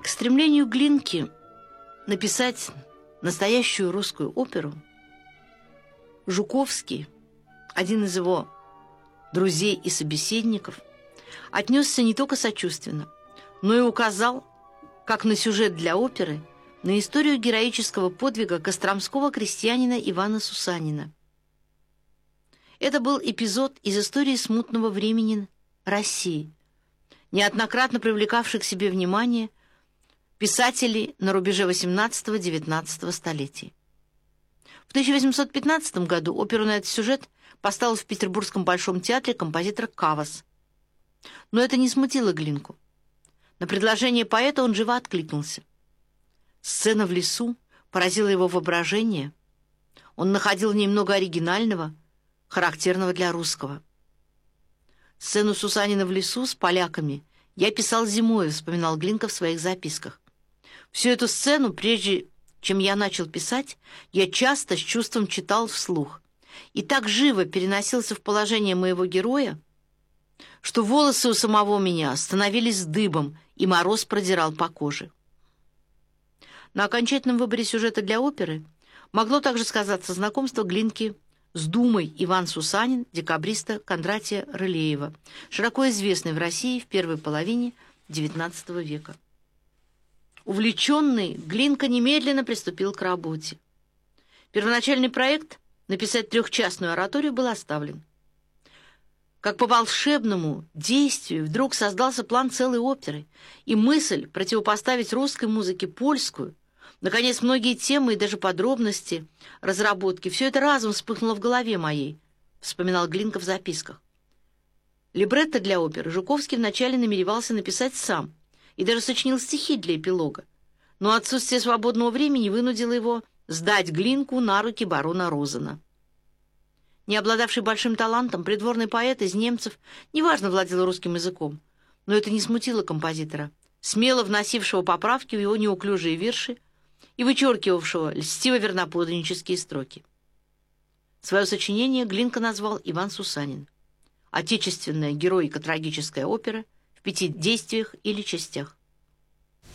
К стремлению Глинки написать настоящую русскую оперу Жуковский, один из его друзей и собеседников, отнесся не только сочувственно, но и указал, как на сюжет для оперы, на историю героического подвига костромского крестьянина Ивана Сусанина. Это был эпизод из истории смутного времени России, неоднократно привлекавший к себе внимание писателей на рубеже XVIII-XIX столетий. В 1815 году оперу на этот сюжет поставил в Петербургском Большом театре композитор Кавас. Но это не смутило Глинку. На предложение поэта он живо откликнулся. Сцена в лесу поразила его воображение. Он находил в ней много оригинального, характерного для русского. Сцену Сусанина в лесу с поляками я писал зимой, вспоминал Глинка в своих записках. Всю эту сцену, прежде чем я начал писать, я часто с чувством читал вслух и так живо переносился в положение моего героя, что волосы у самого меня становились дыбом, и мороз продирал по коже. На окончательном выборе сюжета для оперы могло также сказаться знакомство Глинки с Думой Иван Сусанин, декабриста Кондратия Рылеева, широко известный в России в первой половине XIX века. Увлеченный, Глинка немедленно приступил к работе. Первоначальный проект написать трехчастную ораторию был оставлен. Как по волшебному действию вдруг создался план целой оперы, и мысль противопоставить русской музыке польскую, наконец, многие темы и даже подробности разработки, все это разом вспыхнуло в голове моей, вспоминал Глинка в записках. Либретто для оперы Жуковский вначале намеревался написать сам и даже сочинил стихи для эпилога, но отсутствие свободного времени вынудило его сдать Глинку на руки барона Розена. Не обладавший большим талантом, придворный поэт из немцев неважно владел русским языком, но это не смутило композитора, смело вносившего поправки в его неуклюжие вирши и вычеркивавшего льстиво-верноподданнические строки. Свое сочинение Глинка назвал «Иван Сусанин», отечественная героико-трагическая опера в 5 действиях или частях.